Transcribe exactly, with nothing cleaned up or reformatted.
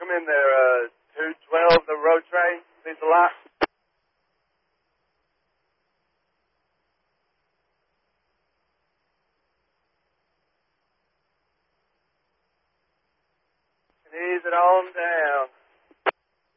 Come in there, uh, two twelve, the road train. Needs a lot. Ease it on down.